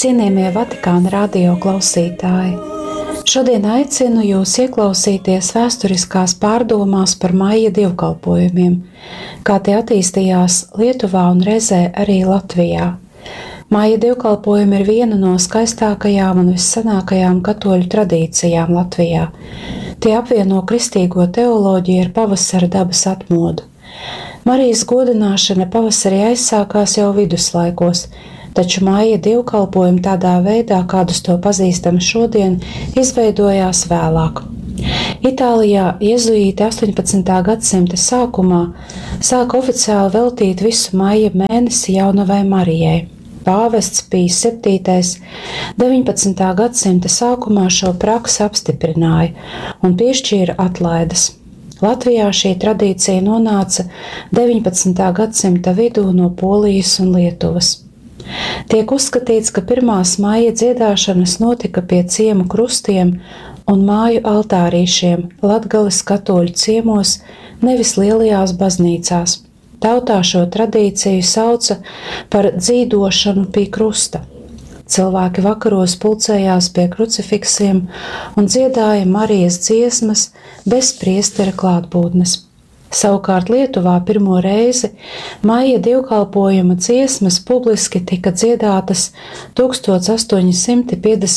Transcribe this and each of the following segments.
Cienījamie Vatikāna radio klausītāji, šodien aicinu jūs ieklausīties vēsturiskās pārdomās par maija dievkalpojumiem, kā tie attīstījās Lietuvā un reizē arī Latvijā. Maija dievkalpojumi ir viena no skaistākajām un vissenākajām katoļu tradīcijām Latvijā. Tie apvieno kristīgo teoloģiju ar pavasara dabas atmodu. Marijas godināšana pavasarī aizsākās jau viduslaikos, taču maija dievkalpojumi tādā veidā, kādus to pazīstam šodien, izveidojās vēlāk. Itālijā jēzuīti 18. gadsimta sākumā sāka oficiāli veltīt visu maija mēnesi jaunavai Marijai. Pāvests Pijs VII. 19. gadsimta sākumā šo praksi apstiprināja un piešķīra atlaides. Latvijā šī tradīcija nonāca 19. gadsimta vidū no Polijas un Lietuvas. Tiek uzskatīts, ka pirmās maija dziedāšanas notika pie ciemu krustiem un māju altārīšiem Latgales katoļu ciemos, nevis lielajās baznīcās. Tautā šo tradīciju sauca par dzīdošanu pie krusta. Cilvēki vakaros pulcējās pie krucifiksiem un dziedāja Marijas dziesmas bez priestera klātbūtnes. Savukārt Lietuvā pirmo reizi maija dievkalpojuma dziesmas publiski tika dziedātas 1853.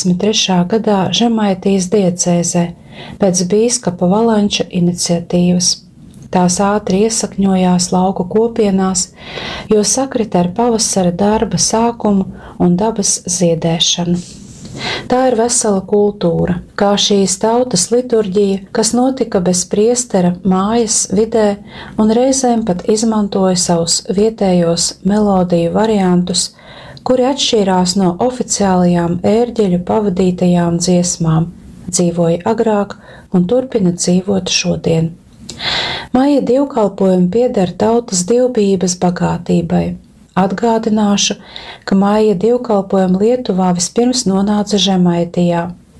gadā Žemaitijas diecēzē pēc bīskapa Valanča iniciatīvas. Tās ātri iesakņojās lauku kopienās, jo sakrita ar pavasara darba sākumu un dabas ziedēšanu. Tā ir vesela kultūra, kā šīs tautas liturģija, kas notika bez priestera mājas vidē un reizēm pat izmantoja savus vietējos melodiju variantus, kuri atšķīrās no oficiālajām ērģeļu pavadītajām dziesmām, dzīvoja agrāk un turpina dzīvot šodien. Maija dievkalpojumi pieder tautas dievbijības bagātībai. Atgādināšu, ka maija dievkalpojumi Lietuvā vispirms nonāca Žemaitijā.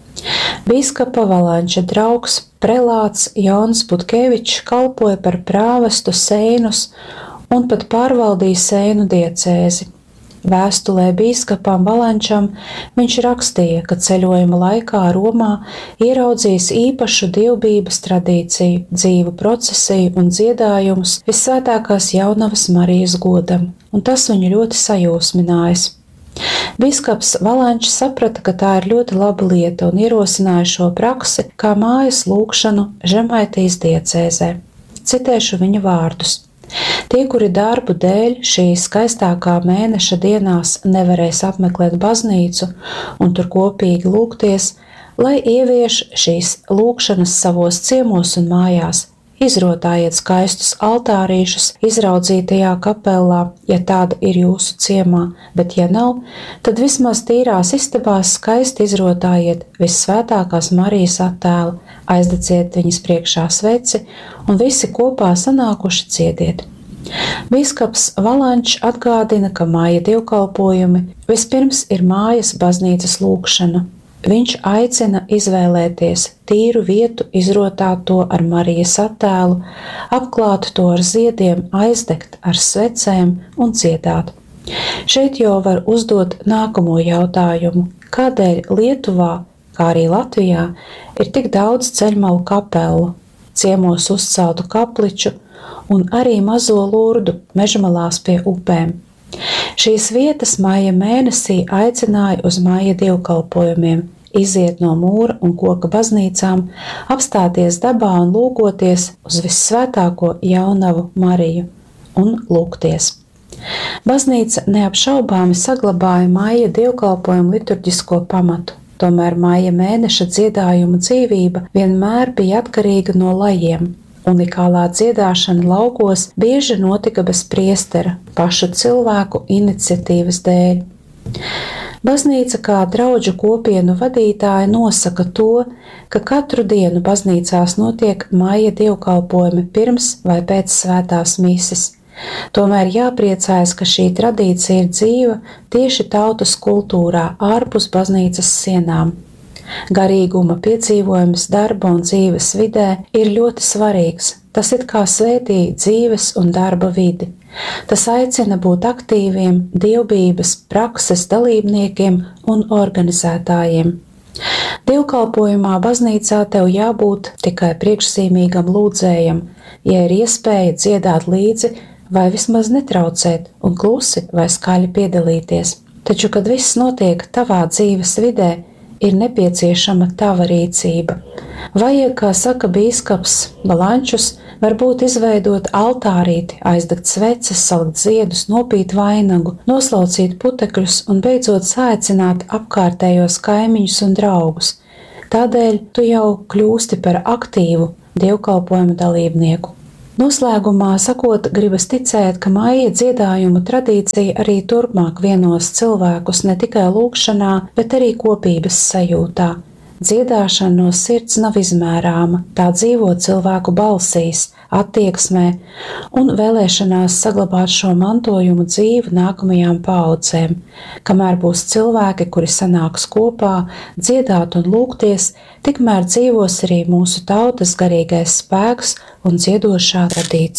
Bīskapa Valanča draugs, prelāts Jons Butkevičs kalpoja par prāvestu Seinus un pat pārvaldīja Seinu diecēzi. Vēstulē bīskapam Valančam viņš rakstīja, ka ceļojuma laikā Romā ieraudzījis īpašu dievbijības tradīciju, dzīvu procesiju un dziedājumus visvētākās jaunavas Marijas godam, un tas viņu ļoti sajūsminājis. Bīskaps Valančs saprata, ka tā ir ļoti laba lieta un ierosināja šo praksi kā mājas lūgšanu Žemaitijas diecēzē. Citēšu viņa vārdus. Tie, kuri darbu dēļ šī skaistākā mēneša dienās nevarēs apmeklēt baznīcu un tur kopīgi lūgties, lai ievieš šīs lūgšanas savos ciemos un mājās, izrotājiet skaistus altārīšus izraudzītajā kapellā, ja tāda ir jūsu ciemā, bet ja nav, tad vismaz tīrās istabās skaisti izrotājiet vissvētākās Marijas attēlu, aizdeciet viņas priekšā sveci un visi kopā sanākuši dziediet. Bīskaps Valančs atgādina, ka maija dievkalpojumi vispirms ir mājas baznīcas lūgšana. Viņš aicina izvēlēties tīru vietu, izrotāt to ar Marijas attēlu, apklāt to ar ziediem, aizdegt ar svecēm un dziedāt. Šeit jau var uzdot nākamo jautājumu, kādēļ Lietuvā, kā arī Latvijā, ir tik daudz ceļmalu kapelu, ciemos uzceltu kapliču un arī mazo Lurdu mežmalās pie upēm. Šīs vietas maija mēnesī aicināja uz maija dievkalpojumiem, iziet no mūra un koka baznīcām, apstāties dabā un lūkoties uz vissvētāko jaunavu Mariju un lūgties. Baznīca neapšaubāmi saglabāja maija dievkalpojumu liturģisko pamatu, tomēr maija mēneša dziedājuma dzīvība vienmēr bija atkarīga no lajiem. Unikālā dziedāšana laukos bieži notika bez priestera, pašu cilvēku iniciatīvas dēļ. Baznīca kā draudžu kopienu vadītāja nosaka to, ka katru dienu baznīcās notiek maija dievkalpojumi pirms vai pēc svētās mises. Tomēr jāpriecājas, ka šī tradīcija ir dzīva tieši tautas kultūrā ārpus baznīcas sienām. Garīguma piedzīvojums darba un dzīves vidē ir ļoti svarīgs, tas it kā svētī dzīves un darba vidi. Tas aicina būt aktīviem, dievbijības prakses dalībniekiem un organizētājiem. Dievkalpojumā baznīcā tev jābūt tikai priekšzīmīgam lūdzējam, ja ir iespēja dziedāt līdzi vai vismaz netraucēt un klusi vai skaļi piedalīties. Taču, kad viss notiek tavā dzīves vidē, ir nepieciešama tava rīcība. Vajag, kā saka bīskaps Balančus, varbūt izveidot altārīti, aizdegt sveces, salikt ziedus, nopīt vainagu, noslaucīt putekļus un beidzot saaicināt apkārtējos kaimiņus un draugus. Tādēļ tu jau kļūsti par aktīvu dievkalpojuma dalībnieku. Noslēgumā sakot, gribas ticēt, ka maija dziedājumu tradīcija arī turpmāk vienos cilvēkus ne tikai lūgšanā, bet arī kopības sajūtā. Dziedāšana no sirds nav izmērāma, tā dzīvo cilvēku balsīs, attieksmē un vēlēšanās saglabāt šo mantojumu dzīvu nākamajām paaudzēm. Kamēr būs cilvēki, kuri sanāks kopā, dziedāt un lūgties, tikmēr dzīvos arī mūsu tautas garīgais spēks un dziedošā tradīcija.